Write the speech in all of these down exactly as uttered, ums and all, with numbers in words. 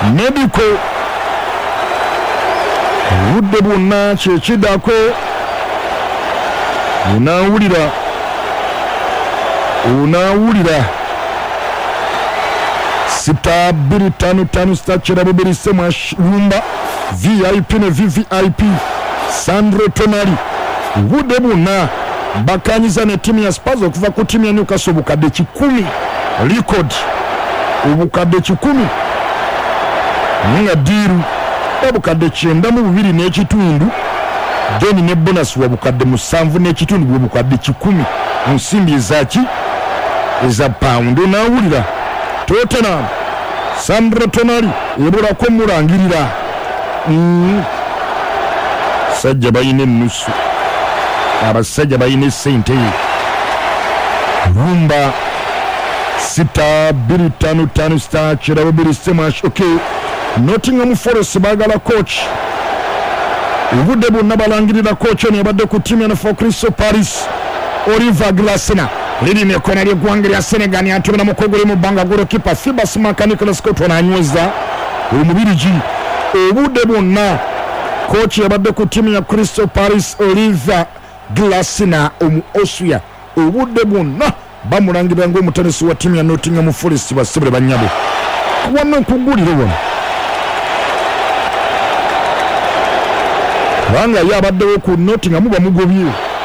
medical obudde bwonna kyekidako onaawulira onaawulira sita bbiri ttaano ttaano sita kyenda bubiri Ssemwash Lumba V I P ne V V I P Sandro Tonali obudde bwonna bakanyiza ne ttiimu ya Spurs okuva ku ttiimu ya Newcastle obukadde kikumi record obukadde kikumi nga diiru obukadde kyenda mu bubiri n'ekitundu deni ne bonus wabukadde musanvu n'ekitundu bwe bukadde kikumi mu nsimbi ezaki eza pound. Onaawulira Tottenham Sandro Tonali ebulako mulangirira mm. sajja bayina ennusu abasajja bayina essente Lumba sita bbiri ttaano ttaano sita kyenda bubiri Ssemwash. Okay, Nottingham Forest baagala coach obudde bwonna balangirira coach ono yabadde ku ttiimu ya for Crystal Palace Oliver Glasner liri nekona ly'eggwanga lya Senegal yatumira mukogole mu bbanga golokipa Fibas Makanika Scott ananyweza omubirigi obudde bwonna coach yabadde ku ttiimu ya Crystal Palace Oliver Glasner omu Austria obudde bwonna bamulangirira ng'omutenesi wa ttiimu ya Nottingham Forest basibule banyabo wano nkugulire wano banga yabaddewo ku Nottingham bamugobye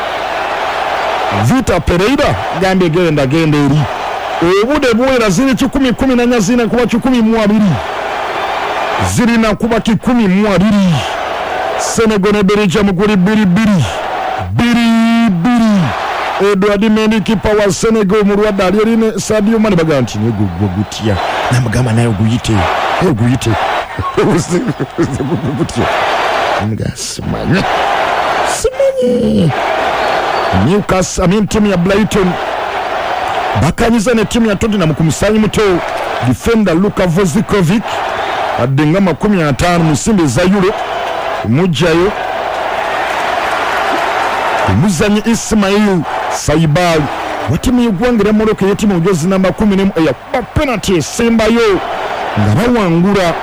Vita Pereira gambe genda genda eri obudde bwera ziri kikumi kumi na nnya zina kuba kikumi mu abiri zirina kuba kikumi mu abiri Senegal ne Belgium guli biri biri biri biri Edward Mendy kipa wa Senegal mu Rwanda alirine Sadio Mane baganti ne gugutya namugamba nayo guyite guyite gugutya nga simanya simanyi Newcastle, I mean timu ya Brighton bakanyiza ne timu ya Tottenham ku musanyi muto defender Luka Vozikovic adenga makumi ataano musimbe za euro mujjayo omuzanyi Ismail Saibal wa timu y'eggwanga lya Morocco ye timu ojozi namba kumi n'emu eyakuba penalty esembayo nga bawangula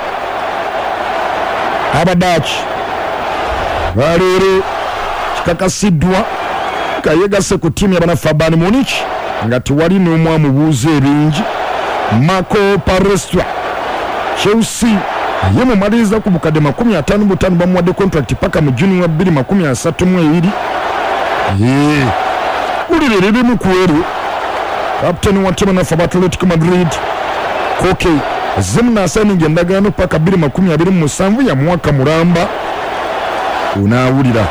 Abadachi Valero kikakasiddwa kayegase ku ttiimu y'abanafu Bayern Munich nga tewali n'omu amubuuza ebingi. Marco Palestra Chelsea ye mumaliriza ku bukadde makumi ataano butaano bamuwadde contract paka mu Juni wa bbiri makumi asatu mu ebiri. Yee ulire libimu kuweru captain wa ttiimu y'abanafu Atletico Madrid Koke zimna asaninga endagaano paka bbiri makumi abiri mu musanvu ya mwaka mulamba. Unaawulira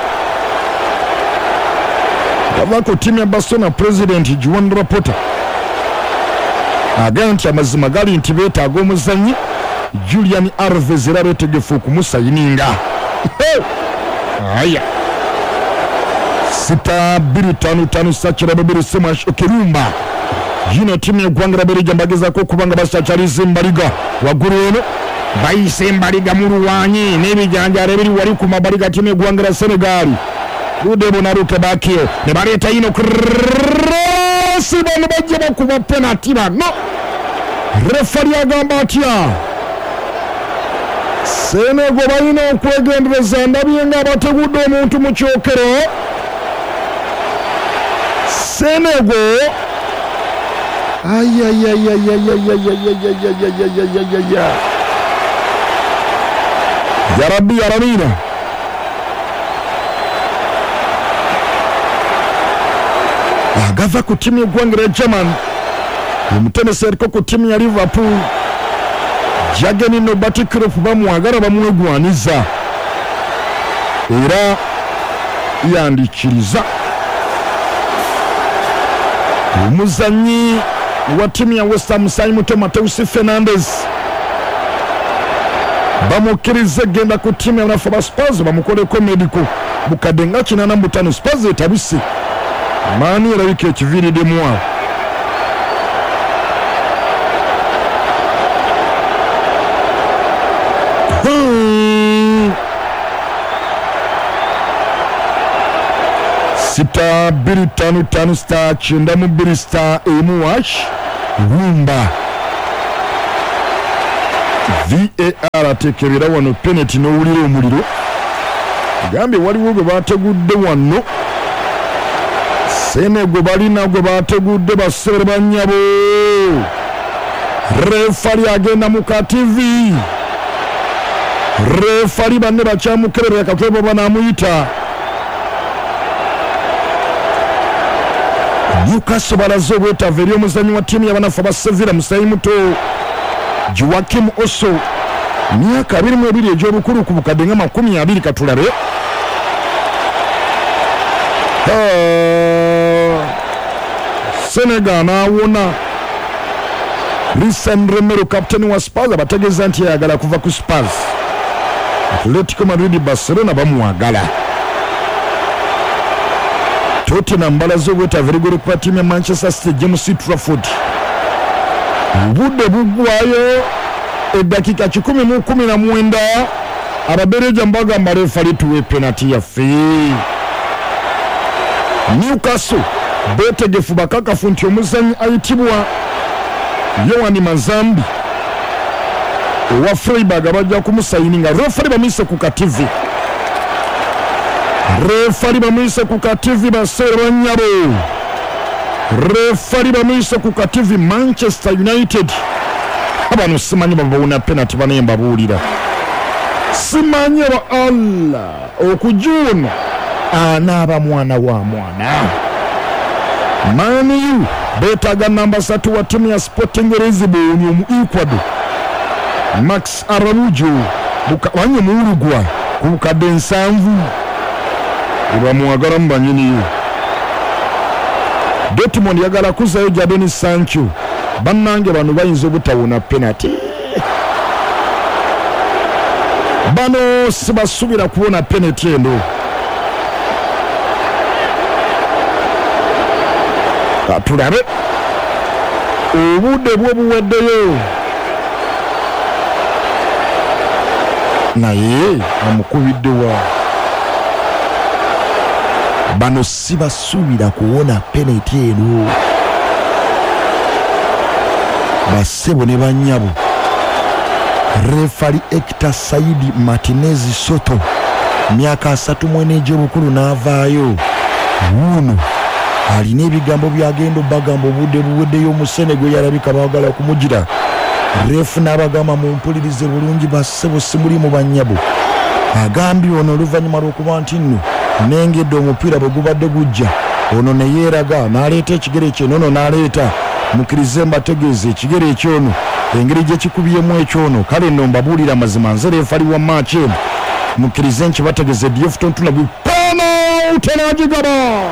Kavako timu ya Barcelona president Juan Laporta agamba nti amazima gali nti beetaaga omuzannyi Julian Alves era beetegefu okumusayininga. Aya sita bbiri ttaano ttaano sita bibiri Ssemwash Lumba yino timu y'eggwanga lya Belgium bagezaako okubanga basakyaliza embaliga waggulu eno bayise embaliga mu luwanyi n'ebijanjaalo ebiri wali ku mabali ga timu y'eggwanga lya Senegal. Rudebo na Ruke Bakio ne baleeta yino cross bano bajja bakuba penalty bano refari agamba atya Senegal balina okwegendereza ndabye nga bategudde omuntu mu kyokero. Senegal ayayayayayayayayayayayayayayaya ya Rabbi ya Rabina agava ku timu y'eggwanga lya German omutenesi aliko ku timu ya Liverpool Jurgen Nobati Klopp bamwagala bamwegwaniza era yandikiriza omuzannyi wa timu ya West Ham musanyi muto Mateus Fernandes bamukkiriza genda ku timu y'abanafu ba Spurs bamukoleko medical bukadde nga kinaana mu butaano Spurs etabise maani erabika ekiviiriddemu awo. sita bbiri ttaano ttaano sita kyenda mu bbiri sita emu wash Lumba V A R ateekebera wano penalty n'owulira omuliro gambye waliwo gwe baategudde wano Senegal balina gwe baategudde bassebere bannyabo refali agenda mu ka T V refali banne bakyamukerera kakebo banamuyita Newcastle balaze obwetava eri omuzannyi wa ttiimu y'abanafu aba Sevilla musayi muto Joaquim Osso myaka abiri mu ebiri egy'obukulu ku bukadde nga makumi abiri katulabe Senegal naawona Risen Romero kapteni wa Spurs abategeeza nti yayagala kuva ku Spurs Atletico Madrid Barcelona bamuwagala Tottenham balaze obwetava erigolo ku ttiimu ya Manchester City James Trafford obudde buggwayo eddakiika kikumi mu kumi na mwenda ababereja mbagamba refali tuwe penalty yaffe Newcastle betegefu bakakafu nti omuzannyi ayitibwa Yohani Mazambi owa Freiburg bajja kumusayininga refali bamuyise ku ka T V refali bamuyise ku ka T V baseera bannyabo refali bamuyise ku ka T V Manchester United abano simanyi babawuna penalty banaye mbabuulira simanyi ba Allah okujuno anaaba mwana wa mwana Manu beetaaga namba satu wa ttiimu ya Sporting Lisbon mu Ecuador Max Araújo wanye mu Uruguay ku bukadde nsanvu bamuwagala mu banyiniyo Dortmund yagala kuzayo Jadon Sancho bannange bano bayinza obutawona penalty bano sibasubira kuwona penalty eno tulabe obudde bwo buweddeyo naye amukubiddewa bano sibasuubira kuwona penalty eno bassebo ne bannyabo refali Hector Saidi Martinez Soto myaka asatu mu ena egy'obukulu n'avaayo wuno alina ebigambo byagenda bagamba obudde buweddeyo mu Senegal yalabika baagala kumugira refu n'abagamba mu mpulirize bulungi bassebo simuli mu bannyabo agambye ono oluvannyuma lw'okuba nti nno nengedde omupiira bwe gubadde gujja ono ne yeeraga n'aleeta ekigere kye nono n'aleeta mukkirize mbategeeze ekigere ekyono engeri gye kikubyemu ekyono kale nno mbabuulira mazima nze refali wa match eno mukkirize nkibategeeze D F tontuna bwe penalty n'agigaba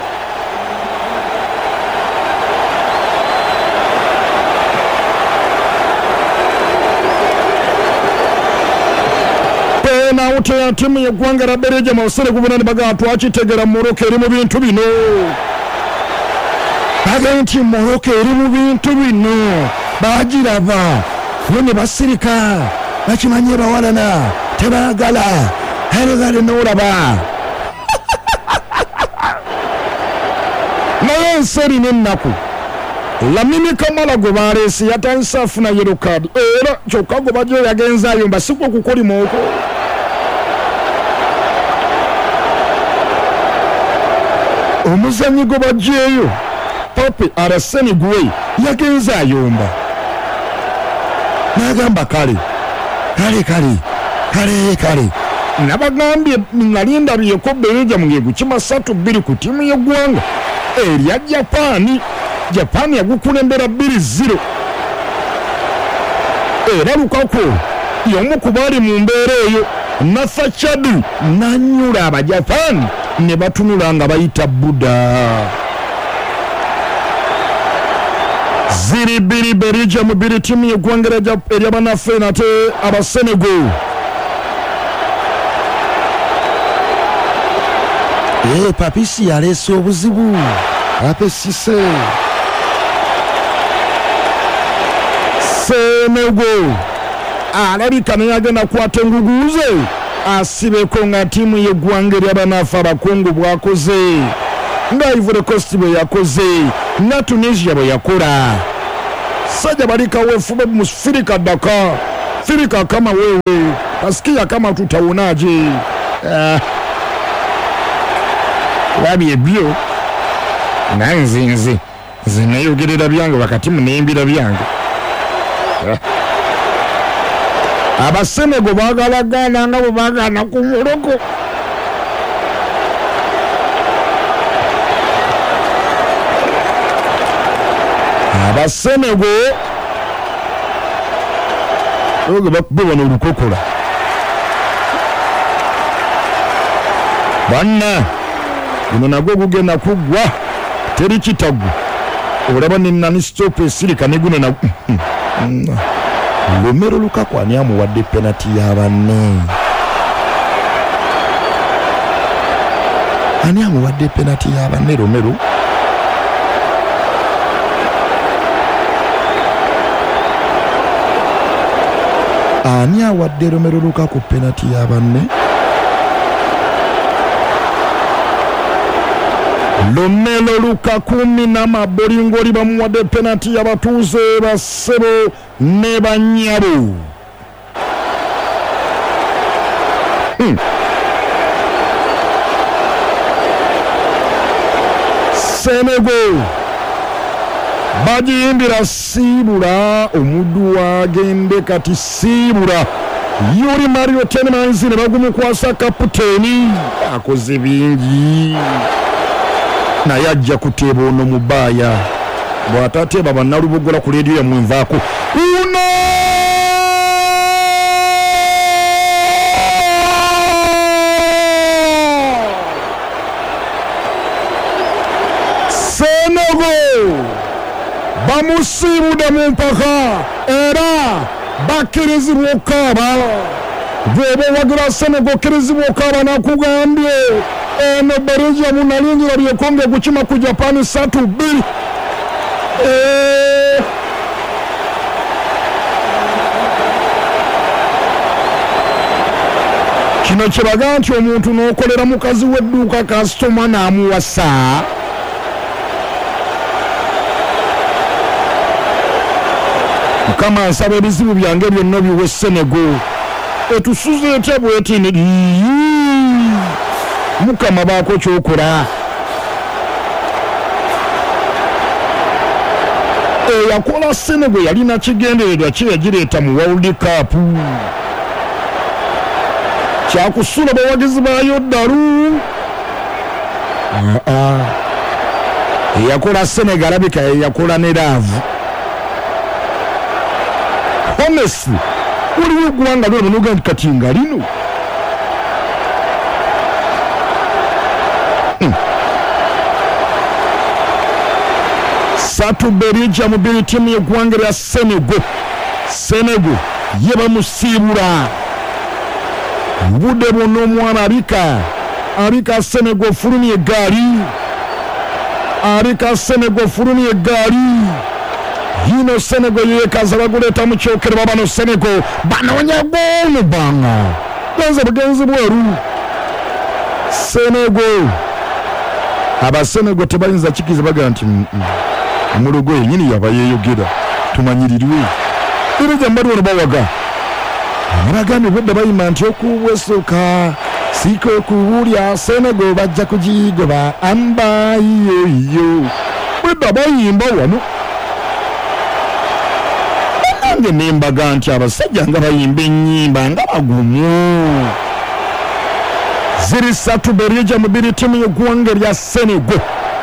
penalty ya ttiimu y'eggwanga lya Belgium abasere gubunani bagamba twakitegera Morocco eri mu bintu bino bagamba nti Morocco eri mu bintu bino bagiraba yo ne basirika bakimanye bawalana tebaagala herogale n'olaba naye enseri n'ennaku Lamine Kamara gwe baleese yatandise afuna yellow card era kyokka gwe bajjo yagenzaayo mba sikwo kukolima okwo omuzannyi gwe bajjeeyo Pope Arsene Gueye yagenza ayomba n'agamba kale kale kale kale kale nabagambye nalinda byeko Belgium ng'egukima ssatu bbiri ku ttiimu y'eggwanga erya Japaani Japaani yagukulembera bbiri zero era Lukaku y'omu ku baali mu mbeera eyo Nafa Chadu n'anyula Abajapaani ne batunula nga bayita Buda ziri bbiri Belgium bbiri ttiimu y'eggwanga ery'abanafe nate aba Senegal Eh papisi yaleese obuzibu apesise Senegal alabika naye agenda kukwata enguguuze asibeko nga ttiimu y'eggwanga ery'abanafu abakungu bwakoze nga Ivory Coast bwe yakoze nga Tunisia bwe yakola sajja balikawo efube mu Afrika Dakar Firika kama wewe, asikia kama tutaonaje. Uh, wabi ebyo nanzi nzi zinayogerera byange wakati munembira byange. Uh. Abasenego bagalagana nga bagana ku Morocco. Abasenego oge bakubona olukokola banna guno nagwo gugenda kugwa teri kitagu olaba ninani stop esirika ne guno na Romelu Lukaku ani amuwadde penalty ya banne ani amuwadde penalty ya banne Romelu ani awadde Romelu Lukaku penalty ya banne Romelu Lukaku mina mabolingoli bamuwadde penalty ya batuuze basebo ne banyabo. hmm. Senegal bajiyimbira Sibula omuddu wagende kati Sibula Yuri Mario Tenemans ne bagumukwasa kaputeni akoze bingi naye ajja kuteeba ono mubaya bw'atateeba bannalubogola ku leediyo ya mwenvaako uno Senegal bamusiibude mu mpaka era bakirizibwa okukaaba. Bw'oba owagira Senegal kirizibwa okukaaba nakugambye eno Belgium nalingira byekonge gukima ku Japan satu bbiri. Eh kino kiraga nti omuntu n'okolera mukazi w'edduuka kasitoma n'amuwasa Mukama nsaba ebizibu byange byonna biwe Senegal etusuze etya bwetini Mukama baako kyokola. Eyakola Senegal yalina kigendererwa kye yagireeta mu World Cup kyakusula bawagizi bayo ddalu. Eyakola Senegal alabika eyakola ne laavu. Honestly uliwo eggwanga lyo noga nti kati nga lino hmm. Satu Belgium mubiri timu y'eggwanga lya Senegal Senegal ye bamusiibula budde bwonna omwana alika alika Senegal fulumya eggaali alika Senegal fulumya eggaali hino Senegal yekaza baguleta mu kyokero babano Senegal banoonya golo banga genze bugenzi bweru Senegal aba Senegal tebayinza kikiza baga nti mulogo yenyini yabayeyogera tumanyirirwe ero jamba lwo bawaga abagambe bwedda bayima nti okuwesoka siko kuwulya Senegal bajja kujigoba amba iyo iyo bwedda bayimba wano nange nembaga nti abasajja nga bayimba ennyimba nga bagumu. Ziri Satu Belgium mubiri timu y'eggwanga lya Senegal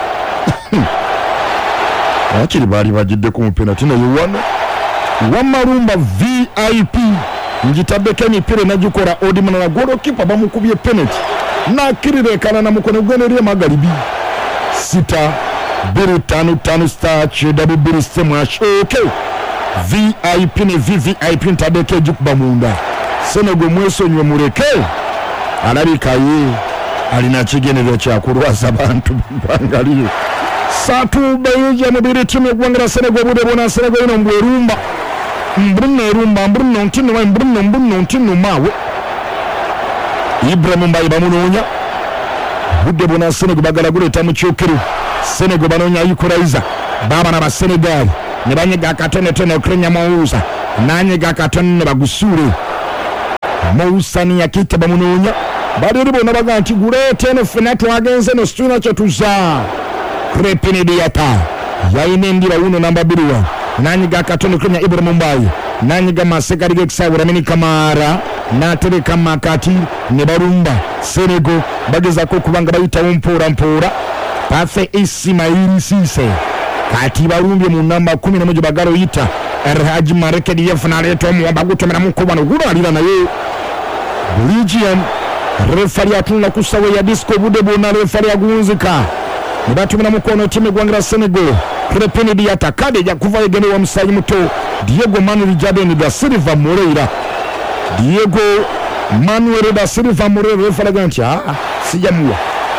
akiri baali bagidde ku mupenalty naye wano Wamalumba V I P ngitaddeko emipiira nagikola odimana na golokipa bamukubye penalty nakiririkana na mukono gw'eri emagalibi sita bbiri ttaano ttaano star kyedabu bbiri semwash okay. V I P ne V V I P ntadeko ejikuba munda Senegal mwesonywe muleke alabika ye alina kigenero kyakulwaza abantu bangalire. Satu Belgium mubiri timu y'eggwanga Senegal bude bona Senegal ino mbwerumba mbruno erumba mbruno ntino wa mbruno mbruno ntino mawe Ibrahim Mbaye bamunoonya budde bona Senegal bagala guleta mu kyokero Senegal banoonya Ikuraiza baba na Senegal ne banyega akatene tene okrenya mawuza nanyega katono bagusule Mousani yakita bamunonya bali bona baga nti gulete no fenato agenze no stuna cho tuza Crepin Diata yaine ndira uno namba biriwa nanyega katono kunya Ibrahim Mbaye nanyega maseka dige kisabura mini kamara natere kamakati ne barumba Senegal bageza ko kubanga bayita umpura mpura Pafe Ismail Cisse kati barumbye mu namba kumi na moja bagaro yita Erhaji Mareke diye finale to mu bagutomera mu kubana gura alira naye Belgium refari atuna kusawe ya disco bude bona refari agunzika nibatumira mukono timu gwangira Senegal Crepin Diata kade ya kuva yegene wa musayi muto Diego Manuel Jadeni da Silva Moreira Diego Manuel da Silva Moreira refari ganti ah sijamuwa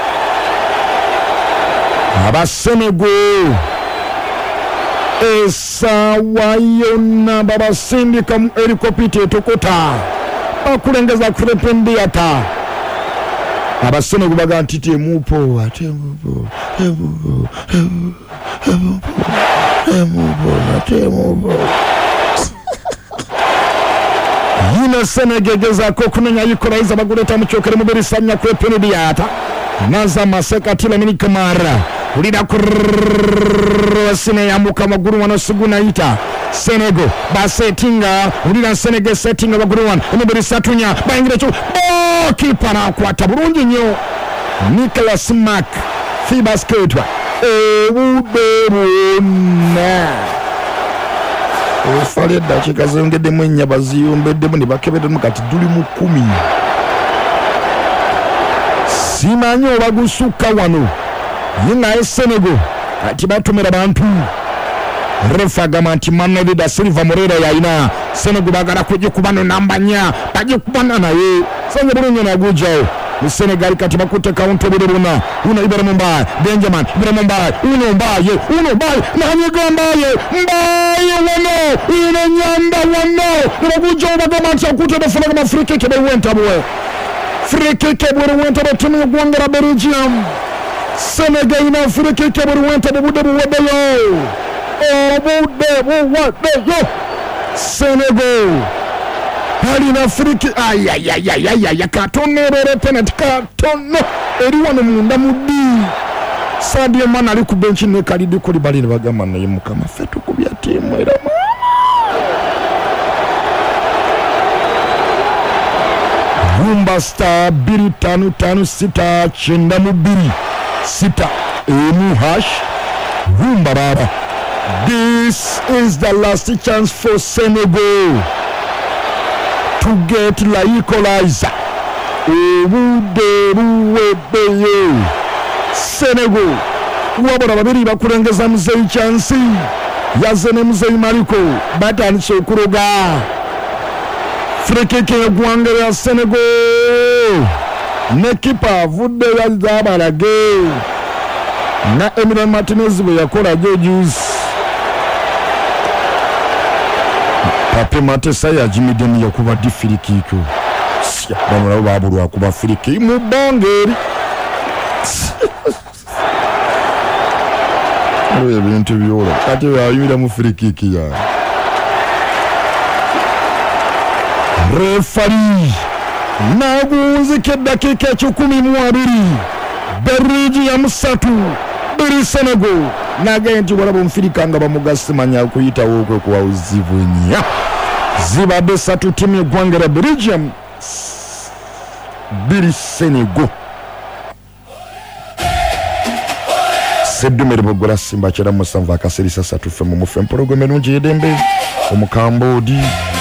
aba Senegal esa wayona baba sindika mu helicopter tokota akulengeza Crepin Diata aba Senegal baga ntite mupo ate mupo mupo mupo ate mupo yina Senegal geza ko kunanya yikoraiza bagureta mucyokere mu berisanya Crepin Diata naza maseka tila mini kamara ulida kurasine ya muka maguru wano siguna ita Senegal basetinga ulida Senegal settinga baguru wano umebiri satunya baingira chu oh kipa na kwata burungi nyo Nicolas Mack fi basketwa ebuberuna ofale dakika zongede mwenya baziyumbede muni bakebede mukati duli mu kumi simanyo bagusuka wano yina Senegal ati batumira bantu refa gamanti Manuel da Silva Moreira yaina Senegal bagara kuje kubano nambanya baje kubana naye sanje burunyo na gujao ni Senegal kati bakute kaunto buruna una Ibrahim Mbaye Benjamin Ibrahim Mbaye uno Mbaye uno Mbaye nanyega Mbaye Mbaye wano ina nyamba wano ngujao bagamanti akute bafuna kama free kick be wenta boy free kick be wenta batumu gwangara Belgium Senegal ina free kick be wenta bubude buwebeyo oh bubude buwebeyo Senegal hali na free kick ay ay ay ay ay ay katono rere penalty katono eriwana munda mudi Sadio Mane ali ku bench ne kalidi kuri bali bagama na yimuka mafetu kubya timu era Rumba Star biri tanu tanu sita chenda mubiri sita emu hash Rumba baba. This is the last chance for Senegal to get la equalizer. Ebuderuwebeyo Senegal wabona babiri bakurengeza muzei chance yazene muzei Mariko batani chokuroga free kick ya gwangere ya Senegal nekipa vude ya zabalage na Emile Martinez bwe yakola jojus Pape Matesa ya jimideni yakuba difirikiko bamura babulwa kuba friki mu bongeri Alo ya bintu byola kati yayira mu friki ya refari nagunzi ke dakika chukumi muabiri beriji ya musatu biri Senegal nagenti walabo mfirikanga bamugasimanya kuyita wokwe kwa uzivunya ziba besatu timu gwangera Belgium biri Senegal Sedumere bogora simba chera musamva kaserisa satu femu mu femporogo menunji yedembe omukambodi